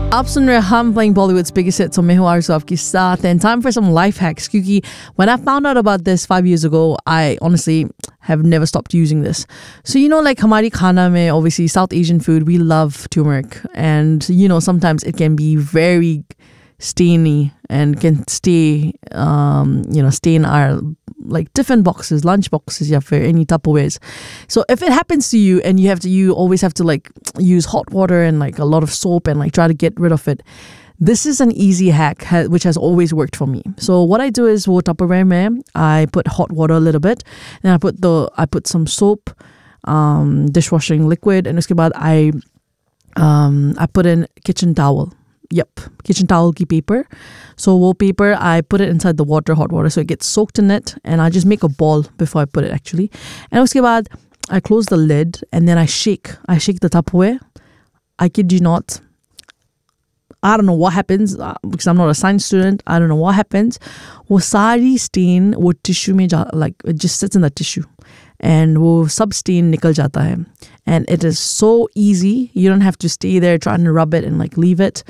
आप सुन रहे हम playing Bollywood's biggest hits, so मैं हूँ आरज़ू आपके साथ, and time for some life hacks. क्योंकि when I found out about this 5 years ago, I honestly have never stopped using this. So like हमारी खाना में, obviously South Asian food, we love turmeric, and sometimes it can be very stainy and can stay stain our like tiffin boxes, lunch boxes, yeah, for any Tupperwares. So if it happens to you and you always have to like use hot water and like a lot of soap and like try to get rid of it, this is an easy hack which has always worked for me. So what I do is वो Tupperware में I put hot water a little bit, and I put some soap, dishwashing liquid, and उसके बाद I put in kitchen towel. Yep, kitchen towel ki paper. So वो paper, I put it inside the hot water, so it gets soaked in it, and I just make a ball before I put it actually. And उसके बाद I close the lid, and then I shake the Tupperware. I kid you not. I don't know what happens because I'm not a science student. I don't know what happens. वो सारी stain वो tissue में like it just sits in the tissue, and वो सब stain निकल जाता है. And it is so easy. You don't have to stay there trying to rub it and like leave it.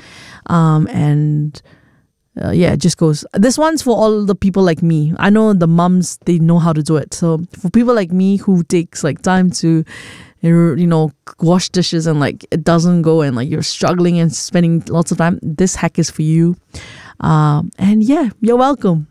It just goes. This one's for all the people like me. I know the mums, they know how to do it. So for people like me who takes like time to, wash dishes and like it doesn't go and like you're struggling and spending lots of time, this hack is for you. And yeah, you're welcome.